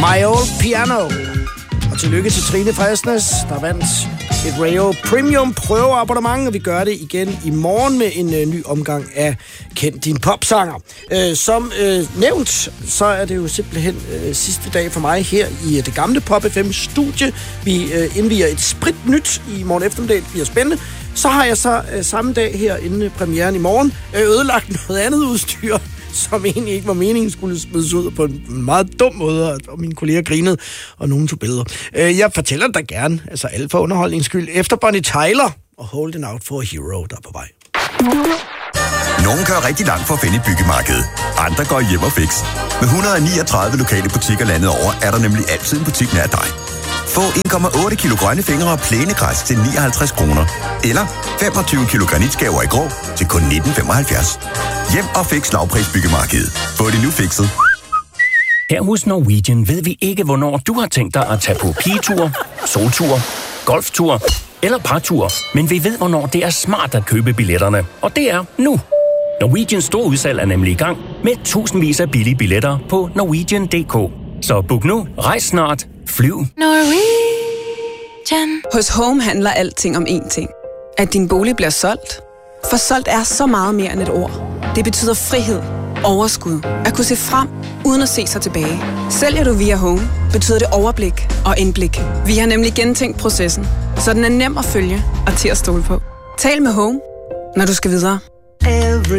My Old Piano. Og tillykke til Trine Fresnes, der vandt et Rayo Premium prøveabonnement, og vi gør det igen i morgen med en ny omgang af Kend din popsanger. Som nævnt, så er det jo simpelthen sidste dag for mig her i det gamle Pop FM studie. Vi indviger et sprit nyt i morgen eftermiddag. Det bliver spændende. Så har jeg så samme dag her inden premieren i morgen ødelagt noget andet udstyr, som egentlig ikke var meningen skulle smides ud på en meget dum måde, og mine kolleger grinede, og nogen tog billeder. Jeg fortæller dig gerne, altså alt for underholdningens skyld, efter Bonnie Tyler og Holding Out for a Hero, der er på vej. Nogle kører rigtig langt for at finde et byggemarked. Andre går hjem og fix. Med 139 lokale butikker landet over, er der nemlig altid en butik nær dig. Få 1,8 kilo grønne fingre og plænegræs til 59 kroner. Eller 25 kilo granitskaver i grå til kun 19,75. Hjem og fix lavpris byggemarkedet. Få det nu fikset. Her hos Norwegian ved vi ikke, hvornår du har tænkt dig at tage på pigetur, soltur, golftur eller partur. Men vi ved, hvornår det er smart at købe billetterne. Og det er nu. Norwegians store udsalg er nemlig i gang med tusindvis af billige billetter på Norwegian.dk. Så book nu, rejs snart, flyv. Norwegian. Hos Home handler alting om én ting. At din bolig bliver solgt. For solgt er så meget mere end et ord. Det betyder frihed, overskud, at kunne se frem, uden at se sig tilbage. Sælger du via Home, betyder det overblik og indblik. Vi har nemlig gentænkt processen, så den er nem at følge og til at stole på. Tal med Home, når du skal videre.